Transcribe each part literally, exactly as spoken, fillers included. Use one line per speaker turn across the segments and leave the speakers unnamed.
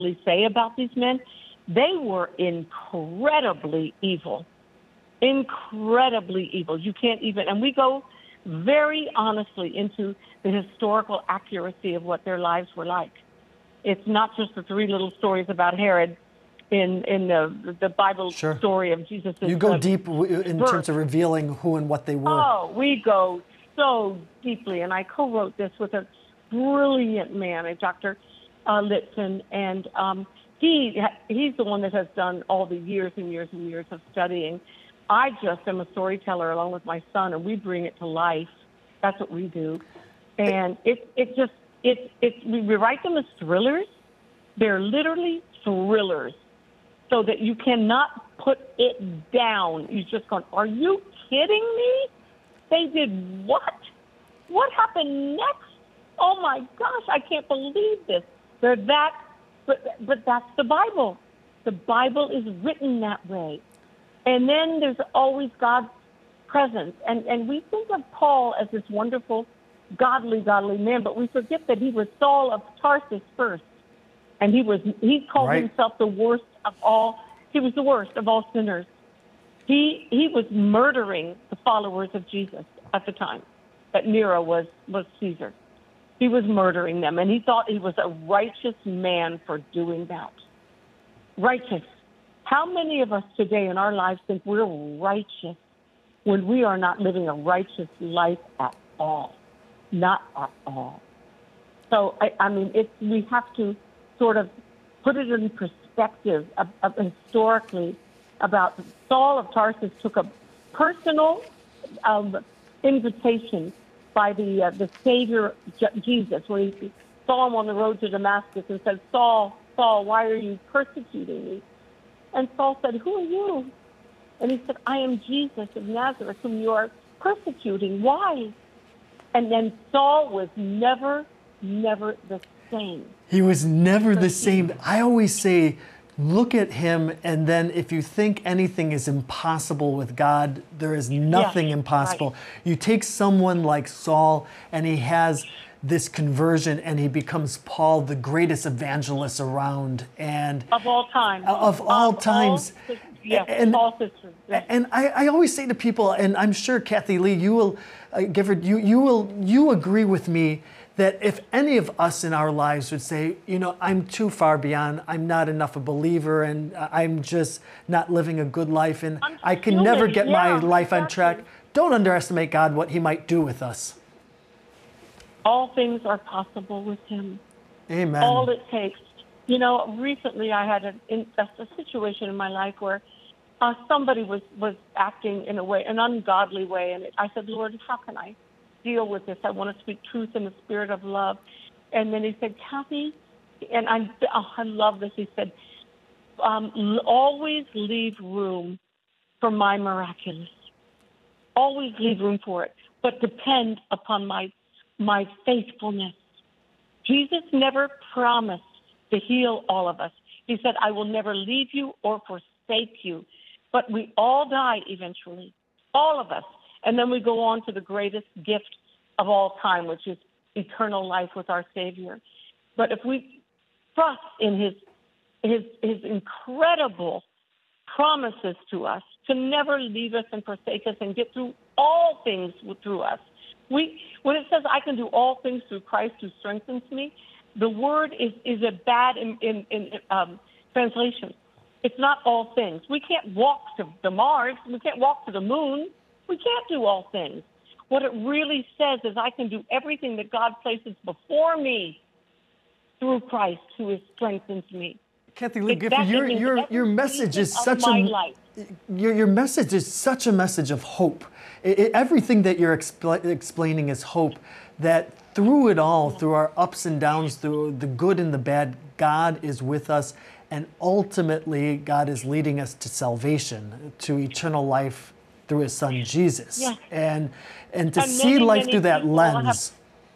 say about these men. They were incredibly evil, incredibly evil. You can't even, and we go very honestly into the historical accuracy of what their lives were like. It's not just the three little stories about Herod in in the the Bible
Sure.
story of Jesus.
You go deep in birth. terms of revealing who and what they were.
Oh, we go so deeply, and I co-wrote this with a brilliant man, a Doctor Uh, Litson, and um, he he's the one that has done all the years and years and years of studying. I just am a storyteller along with my son, and we bring it to life. That's what we do, and it it just it it we write them as thrillers. They're literally thrillers, so that you cannot put it down. You just going, are you kidding me? They did what? What happened next? Oh my gosh, I can't believe this. They're that, but but that's the Bible. The Bible is written that way. And then there's always God's presence. And, and we think of Paul as this wonderful, godly, godly man, but we forget that he was Saul of Tarsus first. And he was he called
right.
himself the worst of all, he was the worst of all sinners. He he was murdering the followers of Jesus at the time that Nero was, was Caesar. He was murdering them, and he thought he was a righteous man for doing that. Righteous. How many of us today in our lives think we're righteous when we are not living a righteous life at all? Not at all. So, I, I mean, it's, we have to sort of put it in perspective of, of historically about Saul of Tarsus took a personal um, invitation by the uh, the Savior Jesus, when he saw him on the road to Damascus and said, Saul, Saul, why are you persecuting me? And Saul said, who are you? And he said, I am Jesus of Nazareth, whom you are persecuting. Why? And then Saul was never, never the same.
He was never the same. I always say, look at him, and then if you think anything is impossible with God, there is nothing
yeah,
impossible.
Right.
You take someone like Saul, and he has this conversion, and he becomes Paul, the greatest evangelist around, and
of all time,
of all
of
times.
All, yes,
and
all sisters. Yes.
and I, I always say to people, and I'm sure Kathy Lee, you will, uh, Gifford, you you will you agree with me that if any of us in our lives would say, you know, I'm too far beyond, I'm not enough a believer, and I'm just not living a good life, and
I'm
I can
human.
never get
yeah,
my life
exactly.
on track, don't underestimate God, what he might do with us.
All things are possible with him.
Amen.
All it takes. You know, recently I had a, a situation in my life where uh, somebody was, was acting in a way, an ungodly way, and I said, Lord, how can I deal with this? I want to speak truth in the spirit of love. And then he said, Kathy, and I, oh, I love this. He said, um, always leave room for my miraculous. Always leave room for it, but depend upon my my faithfulness. Jesus never promised to heal all of us. He said, I will never leave you or forsake you. But we all die eventually, all of us. And then we go on to the greatest gift of all time, which is eternal life with our Savior. But if we trust in his his his incredible promises to us to never leave us and forsake us and get through all things through us. We, when it says, I can do all things through Christ who strengthens me, the word is, is a bad in, in, in um, translation. It's not all things. We can't walk to the Mars. We can't walk to the moon. We can't do all things. What it really says is I can do everything that God places before me through Christ who strengthens me.
Kathy Lee Gifford, your your your message is such a
life.
your your message is such a message of hope. It, it, everything that you're expl- explaining is hope. That through it all, through our ups and downs, through the good and the bad, God is with us, and ultimately, God is leading us to salvation, to eternal life through His Son Jesus,
yes.
and and to
and
see
many,
life
many
through that lens.
Have,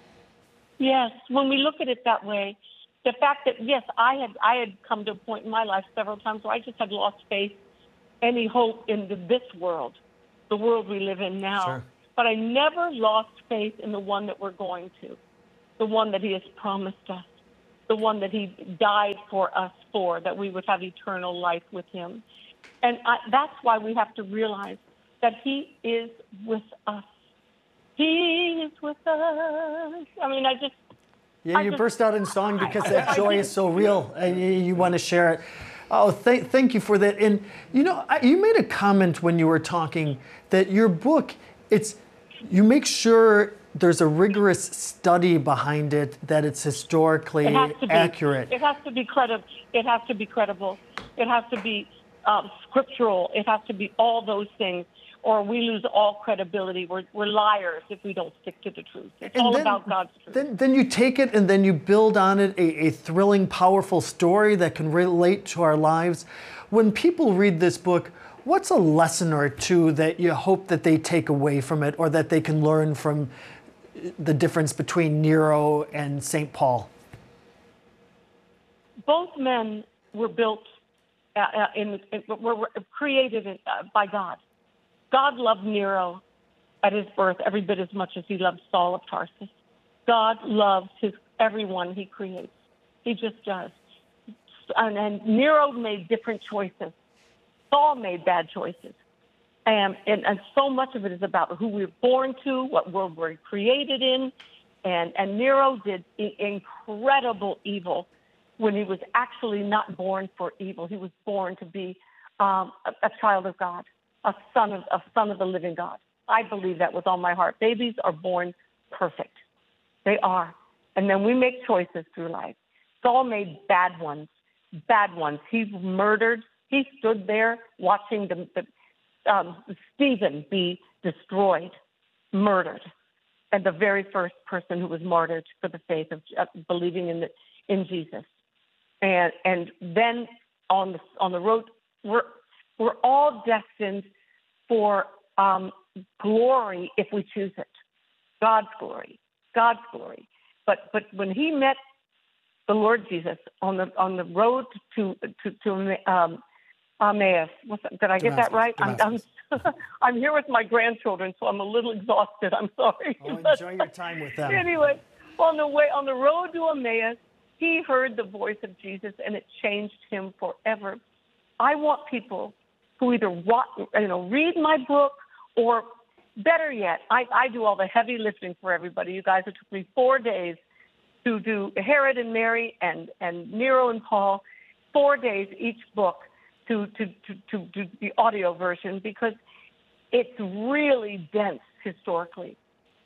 yes, when we look at it that way. The fact that, yes, I had I had come to a point in my life several times where I just had lost faith, any hope in the, this world, the world we live in now.
Sure.
But I never lost faith in the one that we're going to, the one that He has promised us. the one that he died for us for, that we would have eternal life with him. And I, that's why we have to realize that he is with us. He is with us. I mean, I just...
Yeah,
I
you
just,
burst out in song because
I,
that
I,
joy
I
is so real, and you, you want to share it. Oh, thank, thank you for that. And you know, I, you made a comment when you were talking that your book, it's you make sure there's a rigorous study behind it, that it's historically
It has to be.
accurate.
It has to be credible. It has to be credible. It has to be um, scriptural. It has to be all those things, or we lose all credibility. We're, we're liars if we don't stick to the truth. It's
And
all
then,
about God's truth.
Then, then you take it and then you build on it a, a thrilling, powerful story that can relate to our lives. When people read this book, what's a lesson or two that you hope that they take away from it, or that they can learn from the difference between Nero and Saint Paul?
Both men were built uh, uh, in, in were, were created in, uh, by God. God loved Nero at his birth every bit as much as he loved Saul of Tarsus. God loves his everyone he creates. He just does. And, and Nero made different choices. Saul made bad choices. And, and, and so much of it is about who we're born to, what world we're created in. And, and Nero did i- incredible evil when he was actually not born for evil. He was born to be um, a, a child of God, a son of, a son of the living God. I believe that with all my heart. Babies are born perfect. They are. And then we make choices through life. Saul made bad ones, bad ones. He murdered. He stood there watching the, the Um, Stephen be destroyed, murdered, and the very first person who was martyred for the faith of uh, believing in the, in Jesus. And and then on the on the road, we're we're all destined for um, glory if we choose it, God's glory, God's glory. But but when he met the Lord Jesus on the on the road to to to um, Emmaus. Did I get that right? I'm, I'm I'm here with my grandchildren, so I'm a little exhausted. I'm sorry.
Oh, enjoy your time with them.
Anyway, on the way on the road to Emmaus, he heard the voice of Jesus, and it changed him forever. I want people who either watch, you know, read my book, or better yet, I, I do all the heavy lifting for everybody. You guys, it took me four days to do Herod and Mary and and Nero and Paul, four days each book. To, to, to, to do the audio version, because it's really dense historically,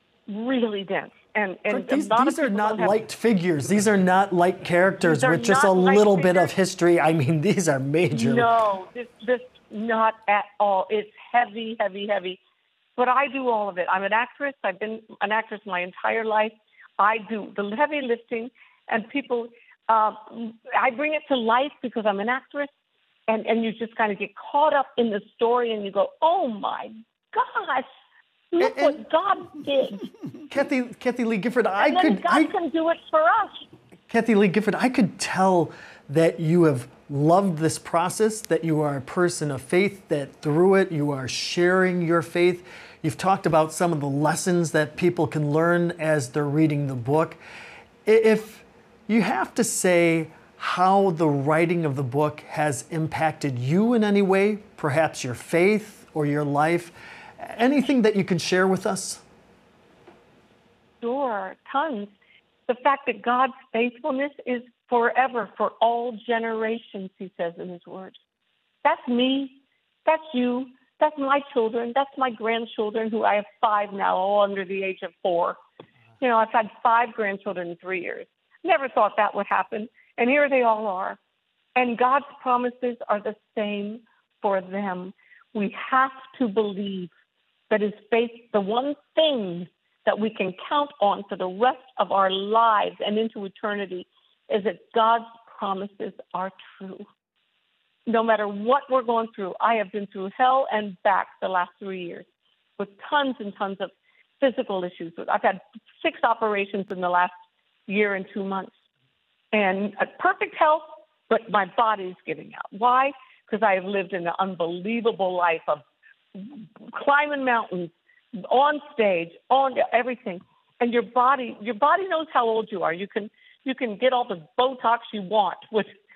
really dense. And, and
But these,
a lot
these
of
are
people
not
don't have,
liked figures. These are not light characters
These are
with just a
not light
little bit of
figures.
history. I mean, these are major.
No, this, this not at all. It's heavy, heavy, heavy. But I do all of it. I'm an actress. I've been an actress my entire life. I do the heavy lifting, and people, uh, I bring it to life because I'm an actress. And, and you just kind of get caught up in the story, and you go, oh, my gosh, look
And-
what God did.
Kathy, Kathy Lee Gifford, I
And then
could,
God
I,
can do it for us.
Kathy Lee Gifford, I could tell that you have loved this process, that you are a person of faith, that through it you are sharing your faith. You've talked about some of the lessons that people can learn as they're reading the book. If you have to say how the writing of the book has impacted you in any way, perhaps your faith or your life, anything that you can share with us?
Sure, tons. The fact that God's faithfulness is forever, for all generations, he says in his word. That's me. That's you. That's my children. That's my grandchildren, who I have five now, all under the age of four. You know, I've had five grandchildren in three years. Never thought that would happen. And here they all are. And God's promises are the same for them. We have to believe that his faith, the one thing that we can count on for the rest of our lives and into eternity, is that God's promises are true. No matter what we're going through, I have been through hell and back the last three years with tons and tons of physical issues. I've had six operations in the last year and two months. And a perfect health, but my body's giving out. Why? Because I have lived in an unbelievable life of climbing mountains, on stage, on everything. And your body, your body knows how old you are. You can you can get all the Botox you want with